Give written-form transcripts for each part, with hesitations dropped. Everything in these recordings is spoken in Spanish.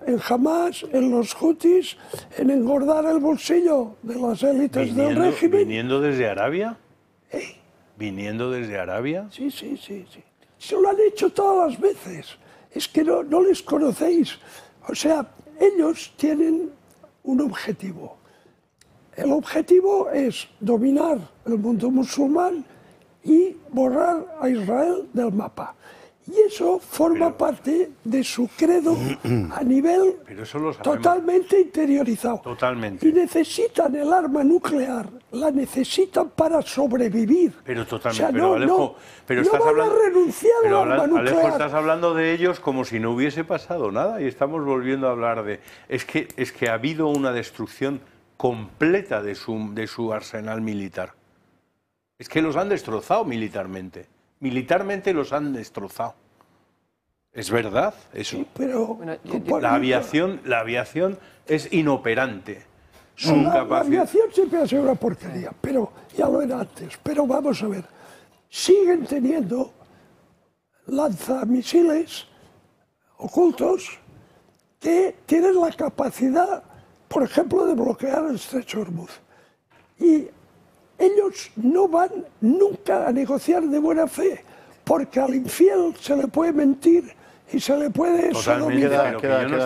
en Hamas, en los Houthis, en engordar el bolsillo de las élites del régimen. ¿Viniendo desde Arabia? ¿Viniendo desde Arabia? Sí. Se lo han hecho todas las veces. Es que no les conocéis. O sea, ellos tienen un objetivo. El objetivo es dominar el mundo musulmán y borrar a Israel del mapa. Y eso forma parte de su credo a nivel totalmente interiorizado. Totalmente. Y necesitan el arma nuclear, la necesitan para sobrevivir. Pero totalmente. O sea, pero Alejo, van a renunciar al arma nuclear. Alejo, estás hablando de ellos como si no hubiese pasado nada y estamos volviendo a hablar de... Es que ha habido una destrucción completa de su arsenal militar. Es que los han destrozado militarmente. Militarmente los han destrozado. ¿Es verdad eso? Sí, pero la aviación es inoperante. La aviación siempre ha sido una porquería, pero ya lo era antes. Pero vamos a ver, siguen teniendo lanzamisiles ocultos que tienen la capacidad, por ejemplo, de bloquear el estrecho de Hormuz. Y ellos no van nunca a negociar de buena fe, porque al infiel se le puede mentir y se le puede sodomizar.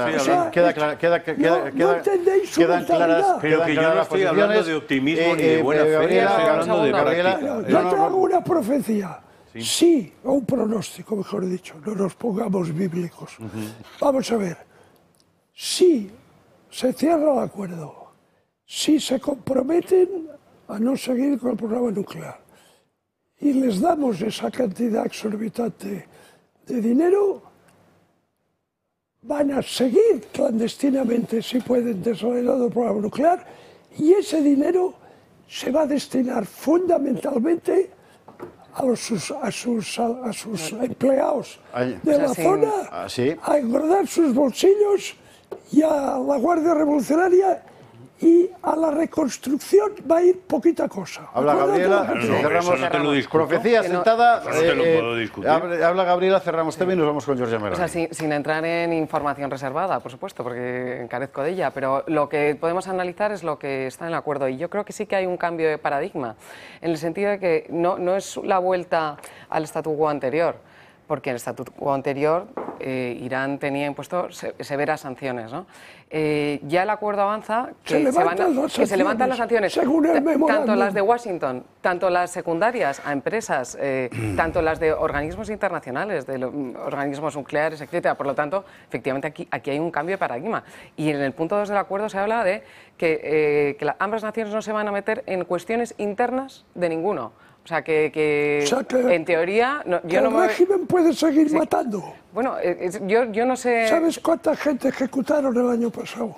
No entendéis su mentalidad. Pero que yo no estoy hablando de optimismo ni de buena fe, estoy hablando de práctica. Yo te hago una profecía. Sí, o un pronóstico, mejor dicho, no nos pongamos bíblicos. Vamos a ver, si se cierra el acuerdo, si se comprometen a no seguir con el programa nuclear y les damos esa cantidad exorbitante de dinero, van a seguir clandestinamente, si pueden, desarrollando el programa nuclear, y ese dinero se va a destinar fundamentalmente a sus empleados de la zona, a engordar sus bolsillos y a la Guardia Revolucionaria, y a la reconstrucción va a ir poquita cosa. Habla Gabriela, cerramos. Profecía sentada. Habla Gabriela, cerramos tema y nos vamos con Giorgia Meloni. O sea, sin entrar en información reservada, por supuesto, porque carezco de ella, pero lo que podemos analizar es lo que está en el acuerdo. Y yo creo que sí que hay un cambio de paradigma, en el sentido de que no es la vuelta al statu quo anterior, porque en el statu quo anterior Irán tenía impuesto severas sanciones, ¿no? Ya el acuerdo avanza que se levantan las sanciones, tanto las de Washington, tanto las secundarias a empresas, tanto las de organismos internacionales, de organismos nucleares, etcétera. Por lo tanto, efectivamente aquí hay un cambio de paradigma. Y en el punto 2 del acuerdo se habla de que ambas naciones no se van a meter en cuestiones internas de ninguno. O sea, que en teoría... el régimen puede seguir matando. Bueno, yo no sé... ¿Sabes cuánta gente ejecutaron el año pasado?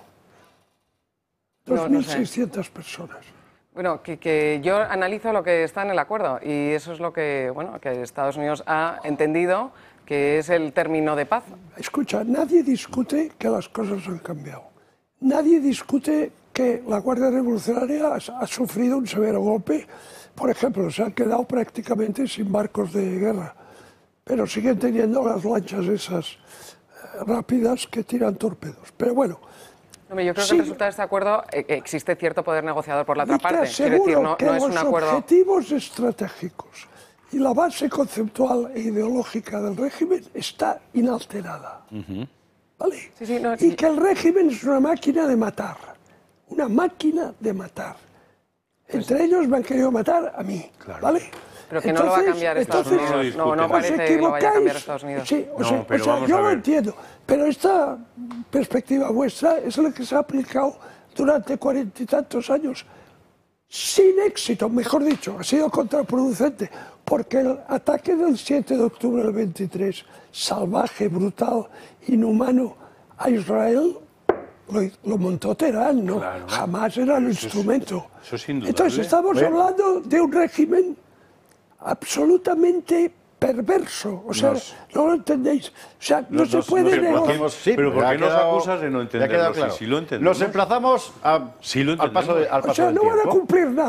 2.600 personas. Bueno, que yo analizo lo que está en el acuerdo y eso es lo que, que Estados Unidos ha entendido que es el término de paz. Escucha, nadie discute que las cosas han cambiado. Nadie discute que la Guardia Revolucionaria ha sufrido un severo golpe. Por ejemplo, se han quedado prácticamente sin barcos de guerra, pero siguen teniendo las lanchas esas rápidas que tiran torpedos. Pero bueno... Yo creo que el resultado de este acuerdo existe cierto poder negociador por la otra parte. Quiero decir, no es un acuerdo... Los objetivos estratégicos y la base conceptual e ideológica del régimen está inalterada. ¿Vale? Y que el régimen es una máquina de matar. Una máquina de matar. Entre ellos me han querido matar a mí, ¿vale? Pero que no lo va a cambiar Estados Unidos. No parece que lo vaya a cambiar Estados Unidos. Sí, yo lo entiendo, pero esta perspectiva vuestra es la que se ha aplicado durante 40 y tantos años. Sin éxito, mejor dicho, ha sido contraproducente, porque el ataque del 7 de octubre del 23, salvaje, brutal, inhumano, a Israel, lo montó Teherán, ¿no? Claro. Jamás era el instrumento. Eso es indudable. Entonces estamos hablando de un régimen absolutamente perverso. O sea, no lo entendéis. O sea, no se puede negociar. Pero ¿por qué nos acusas de no entenderlo? Claro. Si lo entendemos. Nos emplazamos al paso del tiempo. O sea, no van a cumplir nada.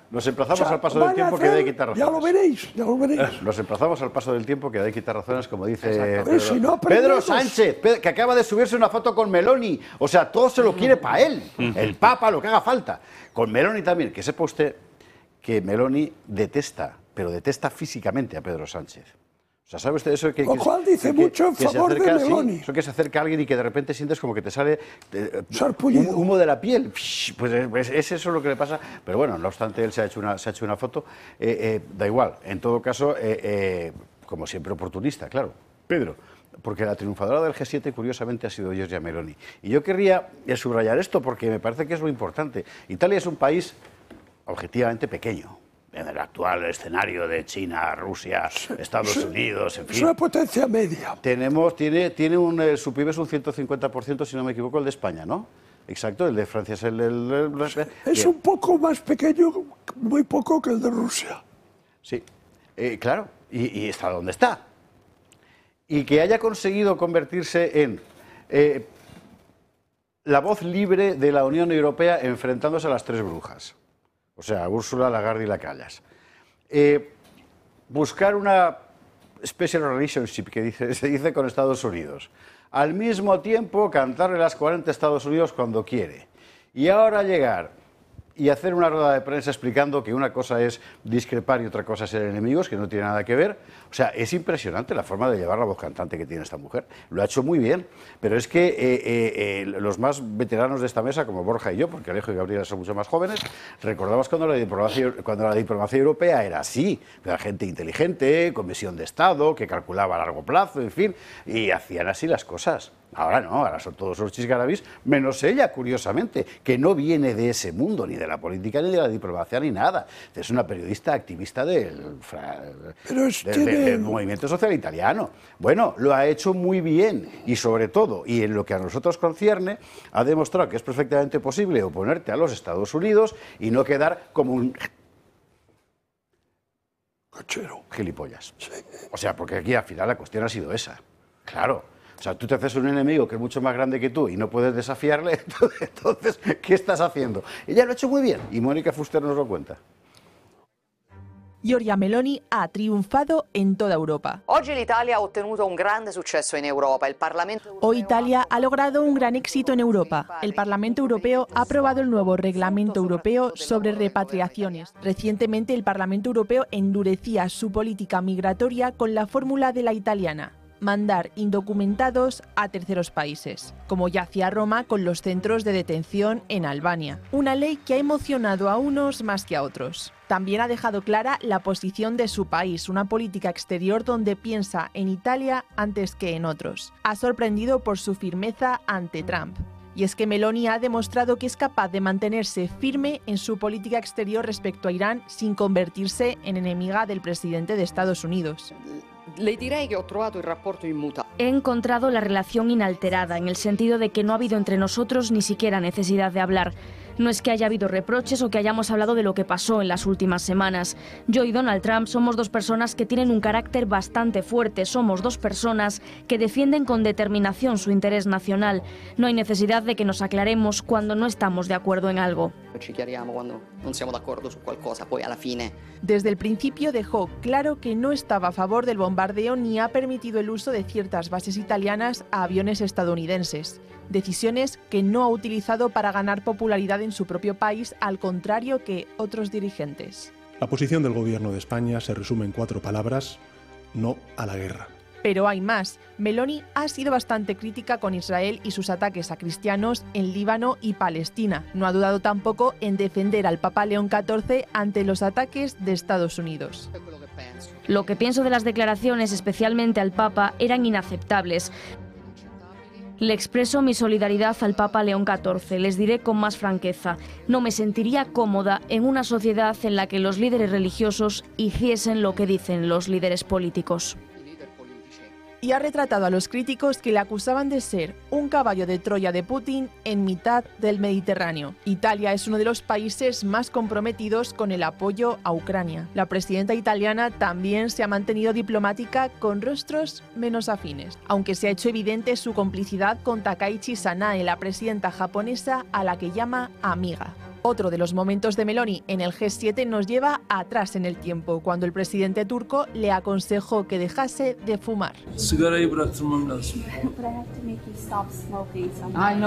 Nos emplazamos al paso del tiempo que hay que quitar razones. Ya lo veréis, ya lo veréis. Nos emplazamos al paso del tiempo que hay que quitar razones, como dice Pedro Sánchez, que acaba de subirse una foto con Meloni. O sea, todo se lo quiere para él. El Papa, lo que haga falta. Con Meloni también. Que sepa usted que Meloni detesta, pero detesta físicamente a Pedro Sánchez. O sea, ¿sabe usted eso? Lo cual dice mucho en favor de Meloni. Sí, eso que se acerca a alguien y que de repente sientes como que te sale humo de la piel. Pues es eso lo que le pasa. Pero bueno, no obstante, él se ha hecho una foto. Da igual. En todo caso, como siempre, oportunista, claro. Pedro, porque la triunfadora del G7, curiosamente, ha sido Giorgia Meloni. Y yo querría subrayar esto porque me parece que es lo importante. Italia es un país objetivamente pequeño. En el actual escenario de China, Rusia, Estados Unidos, en fin. Es una potencia media. Tiene su PIB es un 150%, si no me equivoco, el de España, ¿no? Exacto, el de Francia es es un poco más pequeño, muy poco que el de Rusia. Sí, claro, y está donde está. Y que haya conseguido convertirse en la voz libre de la Unión Europea enfrentándose a las tres brujas. O sea, Ursula, Lagarde y Lacallas. Buscar una special relationship, que se dice con Estados Unidos. Al mismo tiempo, cantarle las 40 a Estados Unidos cuando quiere. Y ahora llegar y hacer una rueda de prensa explicando que una cosa es discrepar y otra cosa es ser enemigos, que no tiene nada que ver. O sea, es impresionante la forma de llevar la voz cantante que tiene esta mujer. Lo ha hecho muy bien, pero es que los más veteranos de esta mesa, como Borja y yo, porque Alejo y Gabriela son mucho más jóvenes, recordamos cuando la diplomacia europea era así, era gente inteligente, con visión de Estado, que calculaba a largo plazo, en fin, y hacían así las cosas. Ahora no, ahora son todos los chisgarabis, menos ella, curiosamente, que no viene de ese mundo, ni de la política, ni de la diplomacia, ni nada. Es una periodista activista del movimiento social italiano. Bueno, lo ha hecho muy bien y sobre todo, y en lo que a nosotros concierne, ha demostrado que es perfectamente posible oponerte a los Estados Unidos y no quedar como un gilipollas. Sí. O sea, porque aquí al final la cuestión ha sido esa. Claro. O sea, tú te haces un enemigo que es mucho más grande que tú y no puedes desafiarle, entonces, ¿qué estás haciendo? Ella lo ha hecho muy bien y Mónica Fuster nos lo cuenta. Giorgia Meloni ha triunfado en toda Europa. Hoy Italia ha obtenido un gran suceso en Europa. Hoy Italia ha logrado un gran éxito en Europa. El Parlamento Europeo ha aprobado el nuevo Reglamento Europeo sobre repatriaciones. Recientemente el Parlamento Europeo endurecía su política migratoria con la fórmula de la italiana: mandar indocumentados a terceros países, como ya hacía Roma con los centros de detención en Albania. Una ley que ha emocionado a unos más que a otros. También ha dejado clara la posición de su país, una política exterior donde piensa en Italia antes que en otros. Ha sorprendido por su firmeza ante Trump. Y es que Meloni ha demostrado que es capaz de mantenerse firme en su política exterior respecto a Irán sin convertirse en enemiga del presidente de Estados Unidos. He encontrado la relación inalterada, en el sentido de que no ha habido entre nosotros ni siquiera necesidad de hablar. No es que haya habido reproches o que hayamos hablado de lo que pasó en las últimas semanas. Yo y Donald Trump somos dos personas que tienen un carácter bastante fuerte. Somos dos personas que defienden con determinación su interés nacional. No hay necesidad de que nos aclaremos cuando no estamos de acuerdo en algo. Desde el principio dejó claro que no estaba a favor del bombardeo ni ha permitido el uso de ciertas bases italianas a aviones estadounidenses. Decisiones que no ha utilizado para ganar popularidad en su propio país, al contrario que otros dirigentes. La posición del Gobierno de España se resume en 4 palabras: no a la guerra. Pero hay más. Meloni ha sido bastante crítica con Israel y sus ataques a cristianos en Líbano y Palestina. No ha dudado tampoco en defender al Papa León XIV ante los ataques de Estados Unidos. Lo que pienso de las declaraciones, especialmente al Papa, eran inaceptables. Le expreso mi solidaridad al Papa León XIV. Les diré con más franqueza: no me sentiría cómoda en una sociedad en la que los líderes religiosos hiciesen lo que dicen los líderes políticos. Y ha retratado a los críticos que le acusaban de ser un caballo de Troya de Putin en mitad del Mediterráneo. Italia es uno de los países más comprometidos con el apoyo a Ucrania. La presidenta italiana también se ha mantenido diplomática con rostros menos afines, aunque se ha hecho evidente su complicidad con Takaichi Sanae, la presidenta japonesa a la que llama amiga. Otro de los momentos de Meloni en el G7 nos lleva atrás en el tiempo, cuando el presidente turco le aconsejó que dejase de fumar.